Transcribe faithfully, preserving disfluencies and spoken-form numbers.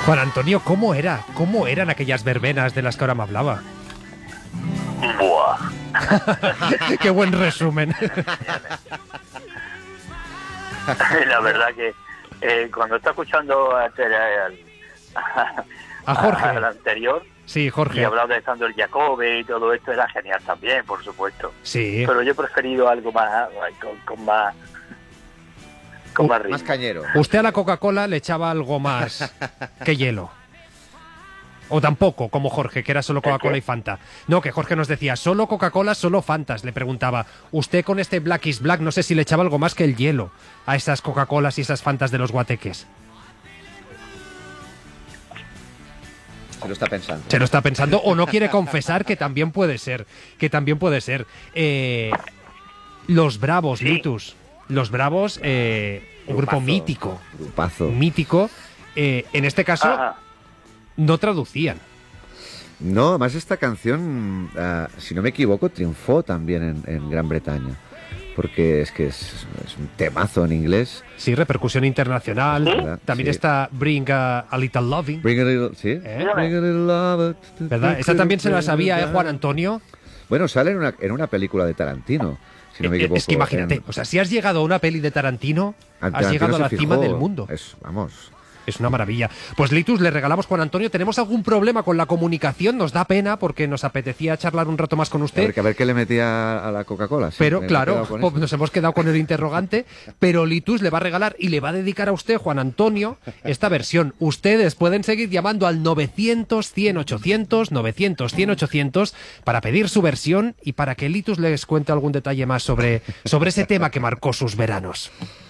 Juan Antonio, ¿cómo era? ¿Cómo eran aquellas verbenas de las que ahora me hablaba? Buah. Qué buen resumen. La verdad que eh, cuando está escuchando a, a, a Jorge, al anterior, sí, Jorge, y hablaba de Sandro Jacobe y todo esto, era genial también, por supuesto. Sí. Pero yo he preferido algo más con, con más con más ritmo. Más cañero. Usted a la Coca-Cola le echaba algo más que hielo. O tampoco, como Jorge, que era solo Coca-Cola y Fanta. No, que Jorge nos decía, solo Coca-Cola, solo Fantas. Le preguntaba, usted con este Black is Black, no sé si le echaba algo más que el hielo a esas Coca-Colas y esas Fantas de los guateques. Se lo está pensando. Se lo está pensando o no quiere confesar, que también puede ser. Que también puede ser. Eh, los Bravos, Sí. Litus. Los Bravos, eh, un grupo Grupazo, mítico. Grupazo. Mítico. Eh, en este caso, Ajá. no traducían. No, además esta canción, uh, si no me equivoco, triunfó también en, en Gran Bretaña. Porque es que es, es un temazo en inglés. Sí, repercusión internacional. ¿Verdad? También Sí. está Bring a, a Little Loving. Bring a little, ¿sí? ¿Eh? Bring a little love. ¿Verdad? Esa también se la sabía, ¿eh, Juan Antonio? Bueno, sale en una, en una película de Tarantino, si no me Eh, equivoco. es que imagínate, en- o sea, si has llegado a una peli de Tarantino, has Tarantino llegado a se la fijó. cima del mundo. Es, vamos... Es una maravilla. Pues Litus, le regalamos, Juan Antonio. ¿Tenemos algún problema con la comunicación? Nos da pena porque nos apetecía charlar un rato más con A usted. ver, que a ver qué le metía a la Coca-Cola. sí, Pero me he claro, quedado con pues, eso. nos hemos quedado con el interrogante. Pero Litus le va a regalar y le va a dedicar a usted, Juan Antonio, esta versión. Ustedes pueden seguir llamando al novecientos, cien, ochocientos, novecientos, cien, ochocientos para pedir su versión y para que Litus les cuente algún detalle más sobre, sobre ese tema que marcó sus veranos.